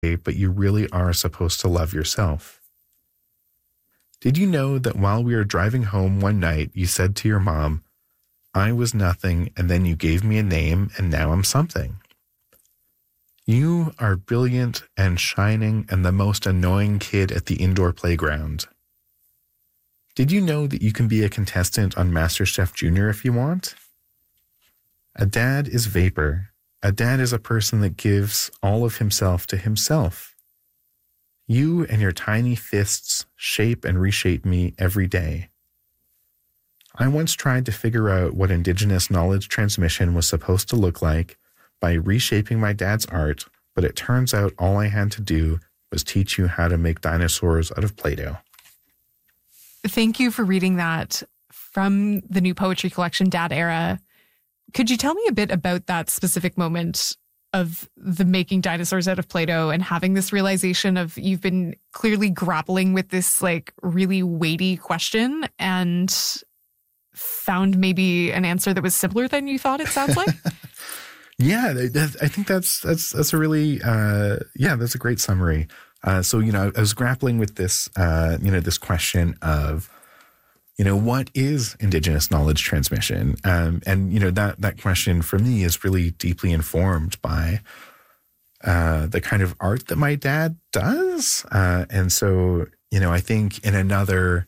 but you really are supposed to love yourself. Did you know that while we were driving home one night, you said to your mom, I was nothing, and then you gave me a name, and now I'm something? You are brilliant and shining and the most annoying kid at the indoor playground. Did you know that you can be a contestant on MasterChef Junior if you want? A dad is vapor. A dad is a person that gives all of himself to himself. You and your tiny fists shape and reshape me every day. I once tried to figure out what Indigenous knowledge transmission was supposed to look like by reshaping my dad's art, but it turns out all I had to do was teach you how to make dinosaurs out of Play-Doh. Thank you for reading that from the new poetry collection, Dad Era. Could you tell me a bit about that specific moment of the making dinosaurs out of Play-Doh and having this realization of you've been clearly grappling with this like really weighty question and found maybe an answer that was simpler than you thought, it sounds like? Yeah, I think that's a really, that's a great summary. So, I was grappling with this, this question of, what is Indigenous knowledge transmission? And that question for me is really deeply informed by the kind of art that my dad does. And so, I think in another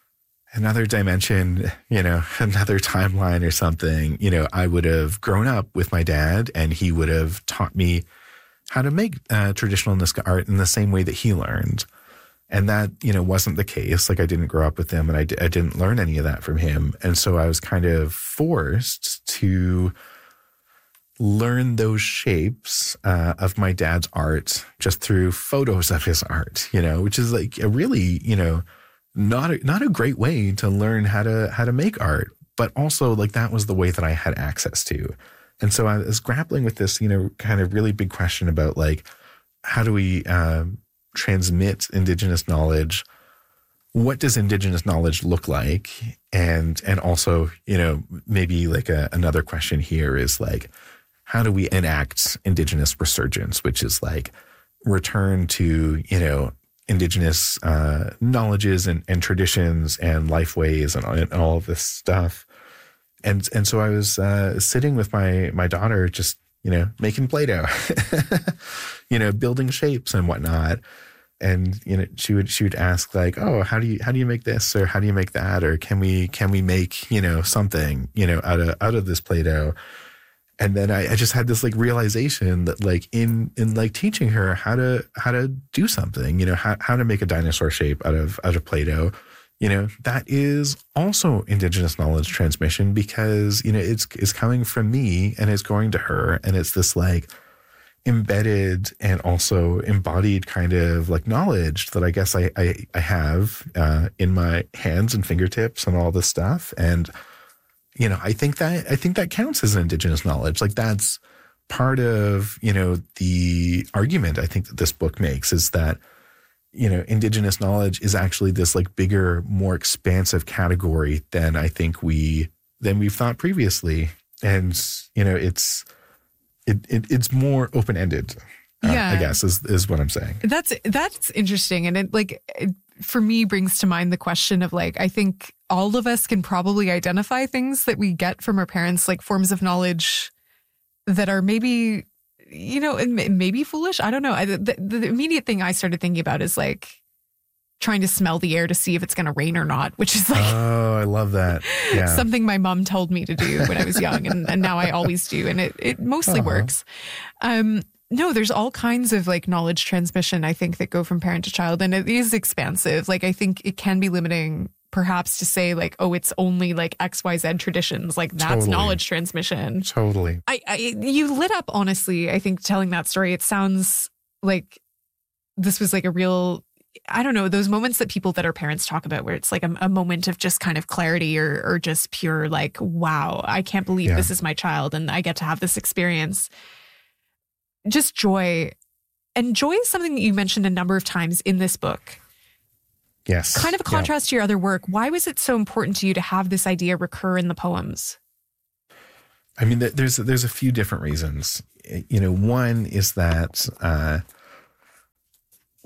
dimension, another timeline or something, I would have grown up with my dad and he would have taught me how to make traditional Nisga'a art in the same way that he learned. And that, wasn't the case. Like I didn't grow up with him and I didn't learn any of that from him. And so I was kind of forced to learn those shapes of my dad's art just through photos of his art, which is like a really, not a great way to learn how to make art, but also like that was the way that I had access to. And so I was grappling with this, kind of really big question about like, how do we transmit Indigenous knowledge? What does Indigenous knowledge look like? And also, maybe like another question here is like, how do we enact Indigenous resurgence, which is like return to, Indigenous knowledges and traditions and life ways and all of this stuff. And so I was sitting with my daughter, just, making Play-Doh, building shapes and whatnot. And, she would ask like, oh, how do you make this? Or how do you make that? Or can we make, something, out of this Play-Doh? And then I just had this like realization that like in like teaching her how to do something, how to make a dinosaur shape out of Play-Doh, that is also Indigenous knowledge transmission because, it's coming from me and it's going to her. And it's this like embedded and also embodied kind of like knowledge that I guess I have in my hands and fingertips and all this stuff. And I think that counts as Indigenous knowledge. Like that's part of, the argument I think that this book makes is that, Indigenous knowledge is actually this like bigger, more expansive category than I think we've thought previously. And, it's more open-ended, I guess is what I'm saying. That's interesting. And it for me brings to mind the question of like, I think all of us can probably identify things that we get from our parents, like forms of knowledge that are maybe, maybe foolish. I don't know. The immediate thing I started thinking about is like trying to smell the air to see if it's going to rain or not, which is like, oh, I love that. Yeah. Something my mom told me to do when I was young. And now I always do. And it mostly works. No, there's all kinds of like knowledge transmission, I think, that go from parent to child. And it is expansive. Like, I think it can be limiting perhaps to say like, oh, it's only like XYZ traditions. Like that's knowledge transmission. Totally. You lit up, honestly, I think, telling that story. It sounds like this was like a real, I don't know, those moments that people that are parents talk about where it's like a moment of just kind of clarity or just pure like, wow, I can't believe this is my child and I get to have this experience. Just joy. And joy is something that you mentioned a number of times in this book. Yes. Kind of a contrast to your other work. Why was it so important to you to have this idea recur in the poems? I mean, there's a few different reasons. One is that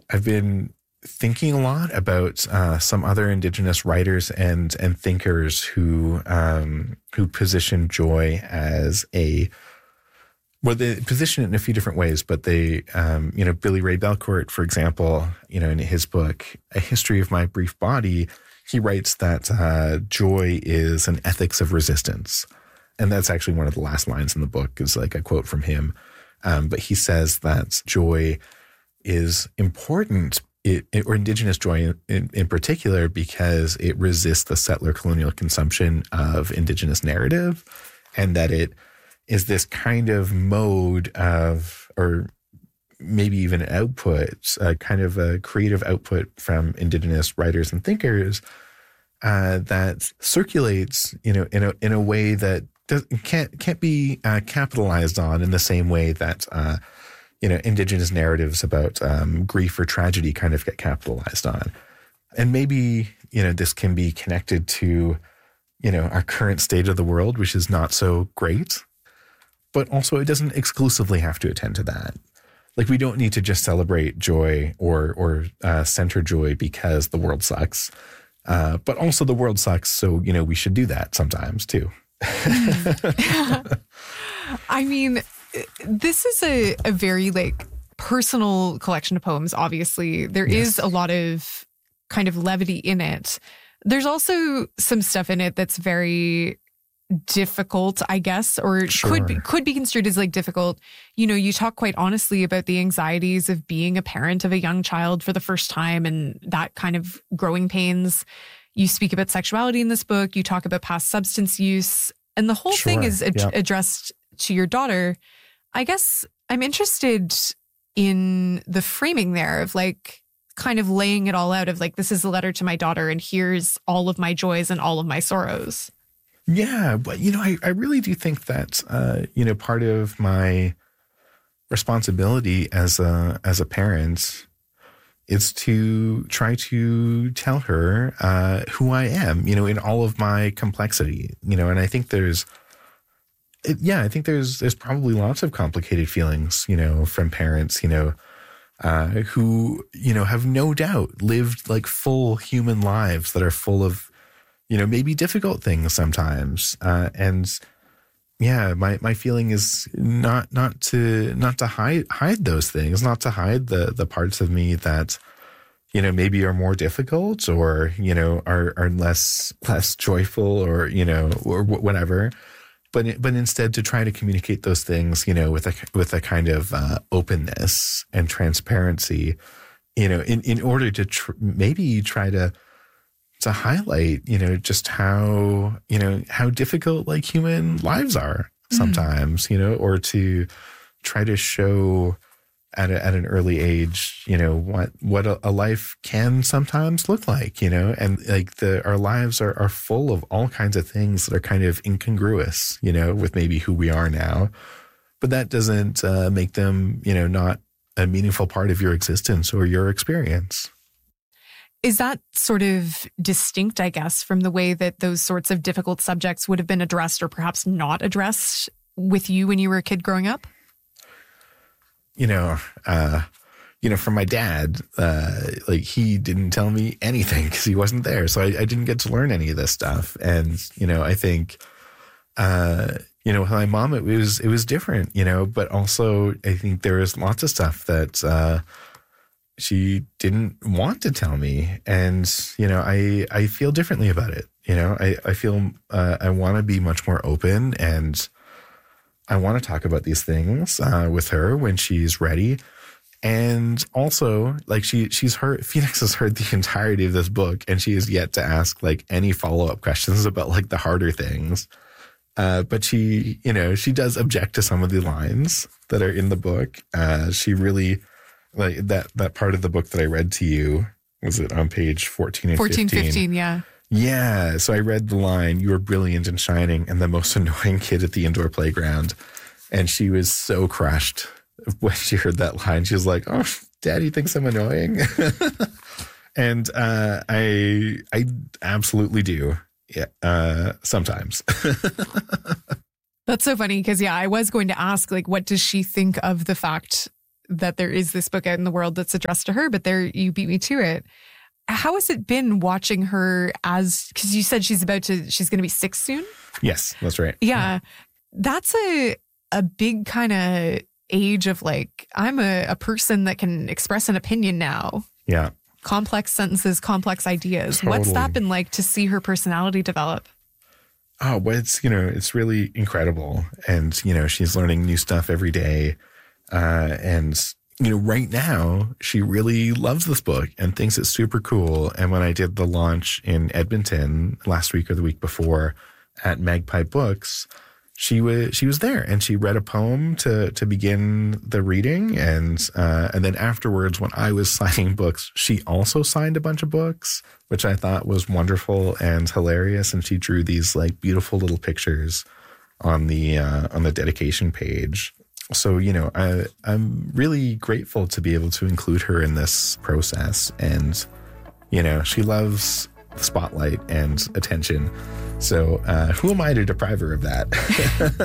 I've been thinking a lot about some other Indigenous writers and thinkers who position joy as they position it in a few different ways, but they, Billy Ray Belcourt, for example, in his book, A History of My Brief Body, he writes that joy is an ethics of resistance. And that's actually one of the last lines in the book is like a quote from him. But he says that joy is important, or Indigenous joy in particular, because it resists the settler colonial consumption of Indigenous narrative, and that it is this kind of mode of, or maybe even an output, kind of a creative output from Indigenous writers and thinkers that circulates, in a way that can't be capitalized on in the same way that Indigenous narratives about grief or tragedy kind of get capitalized on. And maybe this can be connected to our current state of the world, which is not so great. But also, it doesn't exclusively have to attend to that. Like, we don't need to just celebrate joy or center joy because the world sucks. But also, the world sucks, so we should do that sometimes too. I mean, this is a very personal collection of poems. Obviously, there is a lot of kind of levity in it. There's also some stuff in it that's very difficult, I guess, or could be construed as difficult. You talk quite honestly about the anxieties of being a parent of a young child for the first time and that kind of growing pains. You speak about sexuality in this book. You talk about past substance use, and the whole thing is addressed to your daughter. I guess I'm interested in the framing there of kind of laying it all out of this is a letter to my daughter and here's all of my joys and all of my sorrows. Yeah, but I really do think that part of my responsibility as a parent is to try to tell her who I am, in all of my complexity, and I think there's probably lots of complicated feelings, from parents, who have no doubt lived full human lives that are full of maybe difficult things sometimes. My feeling is not to hide those things, not to hide the parts of me that, maybe are more difficult or, are less joyful or, or whatever. But instead to try to communicate those things, with a kind of openness and transparency, in order to maybe try to highlight, just how difficult human lives are sometimes, or to try to show at an early age, what a life can sometimes look like, and our lives are full of all kinds of things that are kind of incongruous, with maybe who we are now, but that doesn't make them, not a meaningful part of your existence or your experience. Is that sort of distinct, I guess, from the way that those sorts of difficult subjects would have been addressed or perhaps not addressed with you when you were a kid growing up? From my dad, he didn't tell me anything because he wasn't there. So I didn't get to learn any of this stuff. And, I think, with my mom, it was different, but also I think there was lots of stuff that, she didn't want to tell me. And, I feel differently about it. I feel I want to be much more open, and I want to talk about these things with her when she's ready. And also, Phoenix has heard the entirety of this book, and she has yet to ask any follow-up questions about the harder things. But she does object to some of the lines that are in the book. She really... that part of the book that I read to you, was it on page 14 and 15, yeah. Yeah. So I read the line, "You are brilliant and shining and the most annoying kid at the indoor playground." And she was so crushed when she heard that line. She was like, "Oh, Daddy thinks I'm annoying." And I absolutely do. Yeah. Sometimes. That's so funny because, I was going to ask, what does she think of the fact that there is this book out in the world that's addressed to her, but there you beat me to it. How has it been watching her because you said she's going to be 6 soon? Yes, that's right. Yeah. That's a big kind of age of like, I'm a person that can express an opinion now. Yeah. Complex sentences, complex ideas. Totally. What's that been like to see her personality develop? Oh, well, it's really incredible. And, she's learning new stuff every day. And, right now she really loves this book and thinks it's super cool. And when I did the launch in Edmonton last week or the week before at Magpie Books, she was there and she read a poem to begin the reading. And then afterwards, when I was signing books, she also signed a bunch of books, which I thought was wonderful and hilarious. And she drew these like beautiful little pictures on the dedication page. So, I'm really grateful to be able to include her in this process. And, she loves the spotlight and attention. So who am I to deprive her of that?